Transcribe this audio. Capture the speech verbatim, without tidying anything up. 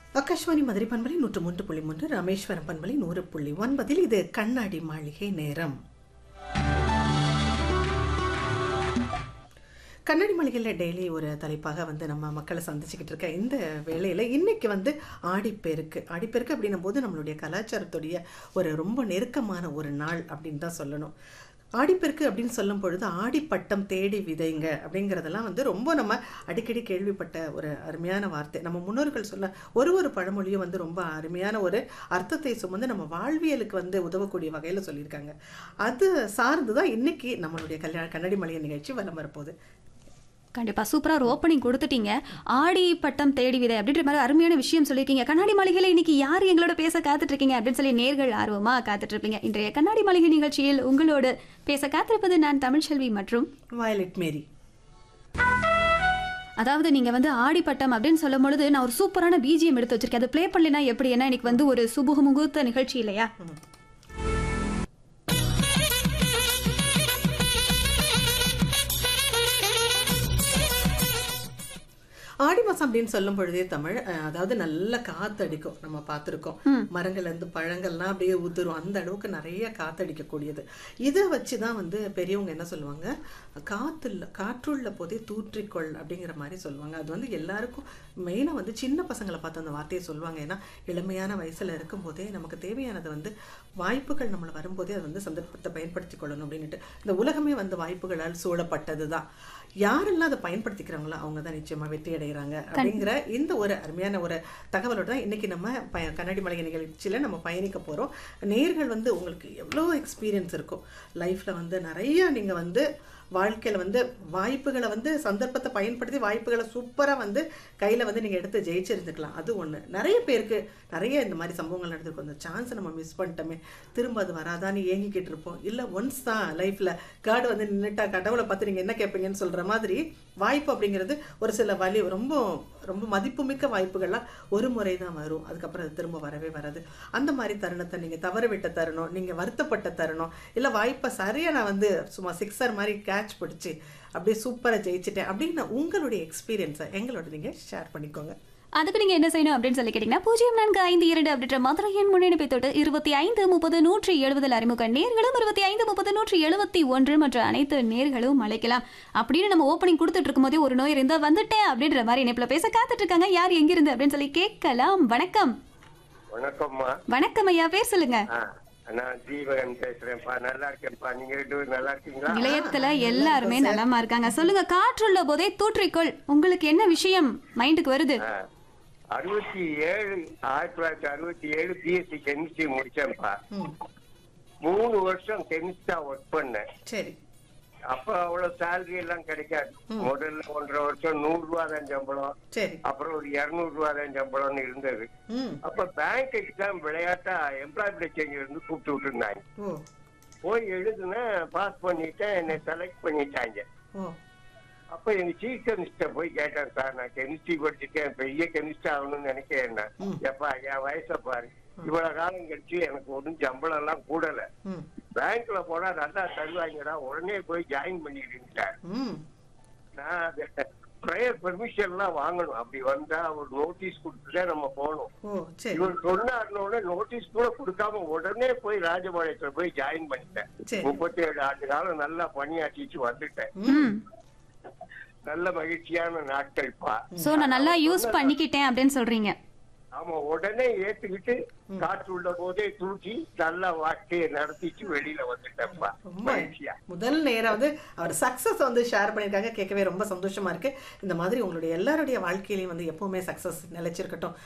ஆகாஷ்வாணி மதுரை பண்பலை நூற்று மூன்று புள்ளி மூன்று, ராமேஸ்வரம் பண்பலை நூறு புள்ளி ஒன்பதில் இது கண்ணாடி மாளிகை நேரம். கண்ணாடி மாளிகையில் டெய்லி ஒரு தலைப்பாக வந்து நம்ம மக்களை சந்திச்சுக்கிட்டு இருக்க இந்த வேளையில் இன்னைக்கு வந்து ஆடிப்பெருக்கு. ஆடிப்பெருக்கு அப்படின்னும் போது நம்மளுடைய கலாச்சாரத்துடைய ஒரு ரொம்ப நெருக்கமான ஒரு நாள் அப்படின்னு தான் சொல்லணும். ஆடிப்பெருக்கு அப்படின்னு சொல்லும் பொழுது ஆடிப்பட்டம் தேடி விதைங்க அப்படிங்கிறதெல்லாம் வந்து ரொம்ப நம்ம அடிக்கடி கேள்விப்பட்ட ஒரு அருமையான வார்த்தை. நம்ம முன்னோர்கள் சொன்ன ஒரு ஒரு பழமொழியும் வந்து ரொம்ப அருமையான ஒரு அர்த்தத்தை சுமந்து நம்ம வாழ்வியலுக்கு வந்து உதவக்கூடிய வகையில் சொல்லியிருக்காங்க. அது சார்ந்து தான் இன்னைக்கு நம்மளுடைய கல்யாண கண்ணாடி மாளிகை நிகழ்ச்சி வலம் வரப்போகுது. கண்டிப்பா சூப்பரா ஒரு ஓப்பனிங் கொடுத்துட்டீங்க. ஆடி பட்டம் தேடி விதை அப்படின்ற மாதிரி அருமையான விஷயம் சொல்லியிருக்கீங்க. கண்ணாடி மாளிகையில இன்னைக்கு யார் எங்களோட பேச காத்துட்டு இருக்கீங்க அப்படின்னு சொல்லி நேர்கள் ஆர்வமா காத்துட்டு இருப்பீங்க. இன்றைய கண்ணாடி மாளிகை நிகழ்ச்சியில் உங்களோடு பேச காத்திருப்பது நான் தமிழ்செல்வி மற்றும் வயலட் மேரி. அதாவது நீங்க வந்து ஆடிப்பட்டம் அப்படின்னு சொல்லும் பொழுது நான் ஒரு சூப்பரான பிஜிஎம் எடுத்து வச்சிருக்கேன். அது பிளே பண்ணலைன்னா எப்படி? ஏன்னா இன்னைக்கு வந்து ஒரு சுபுக முகூர்த்த நிகழ்ச்சி இல்லையா? ஆடி மாசம் அப்படின்னு சொல்லும் பொழுதே தமிழ், அதாவது நல்ல காத்தடிக்கும். நம்ம பார்த்துருக்கோம், மரங்கள்ல இருந்து பழங்கள்லாம் அப்படியே உதிரும். அந்த அளவுக்கு நிறைய காத்தடிக்கக்கூடியது. இதை வச்சுதான் வந்து பெரியவங்க என்ன சொல்லுவாங்க, காத்துல காற்றுள்ள போதே தூற்றிக்கொள் அப்படிங்கிற மாதிரி சொல்லுவாங்க. அது வந்து எல்லாருக்கும் மெயினா வந்து சின்ன பசங்களை பார்த்து அந்த வார்த்தையை சொல்லுவாங்க. ஏன்னா இளமையான வயசுல இருக்கும் போதே நமக்கு தேவையானது வந்து வாய்ப்புகள் நம்மளை வரும்போதே அது வந்து சந்தர்ப்பத்தை பயன்படுத்தி கொள்ளணும் அப்படின்ட்டு. இந்த உலகமே வந்து வாய்ப்புகளால் சூழப்பட்டது தான். யாரெல்லாம் அதை பயன்படுத்திக்கிறாங்களோ அவங்க தான் நிச்சயமா வெற்றி அடைகிறாங்க அப்படிங்கிற இந்த ஒரு அருமையான ஒரு தகவலோட தான் இன்னைக்கு நம்ம ப கண்ணாடி மாளிகை நிகழ்ச்சியில் நம்ம பயணிக்க போகிறோம். நேர்கள் வந்து உங்களுக்கு எவ்வளோ எக்ஸ்பீரியன்ஸ் இருக்கும் லைஃப்ல வந்து நிறைய நீங்கள் வந்து வாழ்க்கையில் வந்து வாய்ப்புகளை வந்து சந்தர்ப்பத்தை பயன்படுத்தி வாய்ப்புகளை சூப்பராக வந்து கையில் வந்து நீங்கள் எடுத்து ஜெயிச்சிருந்துக்கலாம். அது ஒன்று. நிறைய பேருக்கு நிறைய இந்த மாதிரி சம்பவங்கள் நடந்திருக்கும். அந்த சான்ஸை நம்ம மிஸ் பண்ணிட்டோமே, திரும்ப அது வராதான்னு ஏங்கிக்கிட்டு இருப்போம். இல்லை ஒன்ஸ் தான் லைஃப்பில் கார்டு வந்து நின்றுட்டா கடவுளை பார்த்து நீங்கள் என்ன கேட்பீங்கன்னு சொல்கிற மாதிரி வாய்ப்பு அப்படிங்கிறது ஒரு சில வழி ரொம்ப ரொம்ப மதிப்புமிக்க வாய்ப்புகள்லாம் ஒரு முறை தான் வரும். அதுக்கப்புறம் அது திரும்ப வரவே வராது. அந்த மாதிரி தருணத்தை நீங்கள் தவற விட்ட தருணம், நீங்கள் வருத்தப்பட்ட தருணம், இல்லை வாய்ப்பை சரியாக நான் வந்து சும்மா சிக்ஸர் மாதிரி கேட்ச் பிடிச்சி அப்படியே சூப்பராக ஜெயிச்சிட்டேன் அப்படின்னு உங்களுடைய எக்ஸ்பீரியன்ஸை எங்களோட நீங்கள் ஷேர் பண்ணிக்கோங்க. அதுக்கு நீங்க என்ன செய்யணும் அப்படின்னு சொல்லி கேட்டீங்கன்னா பூஜ்ஜியம் நான்கு ஐந்து இரண்டு அப்படின்ற மதுரை எண் முன்னெடுப்பை தொட்டு இருபத்தி ஐந்து முப்பது நூற்றி எழுபதில் அறிமுக நேர்களும் இருபத்தி ஐந்து முப்பது நூற்றி எழுபத்தி ஒன்று மற்ற அனைத்து நேர்களும் அழைக்கலாம் அப்படின்னு நம்ம ஓப்பனிங் கொடுத்துட்டு இருக்கும் போதே ஒரு நோய் இருந்தா வந்துட்டேன் அப்படின்ற மாதிரி இணைப்புல பேச காத்துட்டு இருக்காங்க. யார் எங்கிருந்து அப்படின்னு சொல்லி கேட்கலாம். வணக்கம். வணக்கம்மா. வணக்கம் ஐயா, பேர் சொல்லுங்க. நான் ஜீவகன் பேசுறேன்ப்பா. நல்லா இருக்கேன்ப்பா. நீங்க ரெண்டு பேரும் நல்லா இருக்கீங்களா? நிலையத்துல எல்லாருமே நலமா இருக்காங்க. சொல்லுங்க, காற்றுள்ள போதே தூற்றிக்கொள், உங்களுக்கு என்ன விஷயம் மைண்டுக்கு வருது? அறுபத்தி ஏழு ஆயிரத்தி தொள்ளாயிரத்தி அறுபத்தி ஏழு பிஎஸ்சி கெமிஸ்ட்ரி முடிச்சேன்ப்பா. மூணு வருஷம் கெமிஸ்டா ஒர்க் பண்ணேன். சரி. அப்ப அவ்வளவு சேலரி எல்லாம் கிடைக்காது. முதல்ல ஒன்றரை வருஷம் நூறு ரூபா தான் சம்பளம், அப்புறம் ஒரு இருநூறு ரூபா தான் சம்பளம்னு இருந்தது. அப்ப பேங்க் எக்ஸாம் விளையாட்டா எம்ப்ளாய்மெண்ட் எக்ஸ்சேஞ்ச் இருந்து கூப்பிட்டு விட்டு இருந்தாங்க. போய் எழுதுனேன், பாஸ் பண்ணிட்டேன், என்னை செலக்ட் பண்ணிட்டாங்க. அப்ப எங்க சீஃப் கெமிஸ்டர் போய் கேட்டேன், சார் நான் கெமிஸ்ட்ரி படிச்சுட்டேன், பெரிய கெமிஸ்ட் ஆகணும்னு நினைக்கிறேன். எப்பா என் வயசை பாரு, இவ்வளவு காலம் கழிச்சு எனக்கு ஒன்றும் சம்பளம் எல்லாம் கூடல, பேங்க்ல போனா நல்லா தருவாங்கடா, உடனே போய் ஜாயின் பண்ணிடுங்க. நான் ப்ரையர் பெர்மிஷன் எல்லாம் வாங்கணும். அப்படி வந்தா ஒரு நோட்டீஸ் கொடுத்துதான் நம்ம போகணும். இவர் சொன்னாருன்னு நோட்டீஸ் கூட கொடுக்காம உடனே போய் ராஜபாளையத்துல போய் ஜாயின் பண்ணிட்டேன். முப்பத்தி ஏழு ஆண்டு காலம் நல்லா பணியாற்றிச்சு வந்துட்டேன். நல்ல மகிழ்ச்சியான நாட்கள்ப்பா. சோ நான் நல்லா யூஸ் பண்ணிக்கிட்டேன் அப்படின்னு சொல்றீங்க. ஆமா, உடனே ஏத்துக்கிட்டு காற்று உள்ள போதே தூக்கி நல்ல வாழ்க்கையை நடத்திச்சு வெளியில வந்துட்டேன்ப்பா. முதல் நேரம் வந்து அவர் சக்சஸ் வந்து ஷேர் பண்ணிருக்காங்க. கேட்கவே ரொம்ப சந்தோஷமா இருக்கு. இந்த மாதிரி உங்களுடைய எல்லாருடைய வாழ்க்கையிலையும் வந்து எப்பவுமே சக்சஸ் நிலைச்சிருக்கட்டும்.